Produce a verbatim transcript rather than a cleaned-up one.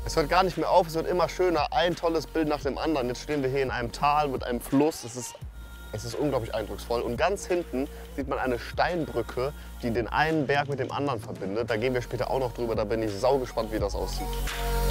Es hört gar nicht mehr auf, es wird immer schöner. Ein tolles Bild nach dem anderen. Jetzt stehen wir hier in einem Tal mit einem Fluss. Es ist, es ist unglaublich eindrucksvoll. Und ganz hinten sieht man eine Steinbrücke, die den einen Berg mit dem anderen verbindet. Da gehen wir später auch noch drüber. Da bin ich saugespannt, wie das aussieht.